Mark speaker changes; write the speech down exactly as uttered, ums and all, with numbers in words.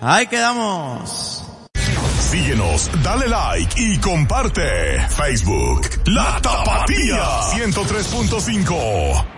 Speaker 1: Ahí quedamos.
Speaker 2: Síguenos, dale like y comparte. Facebook, La Tapatía ciento tres punto cinco.